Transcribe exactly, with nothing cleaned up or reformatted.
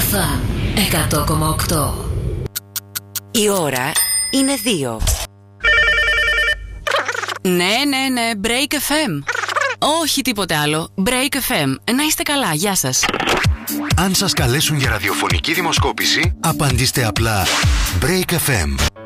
Φαν εκατό κόμμα οκτώ. Η ώρα είναι δύο. Ναι, ναι, ναι, Break εφ εμ. Όχι τίποτε άλλο. Break εφ εμ. Να είστε καλά, γεια σας. Αν σας καλέσουν για ραδιοφωνική δημοσκόπηση, απαντήστε απλά Break εφ εμ.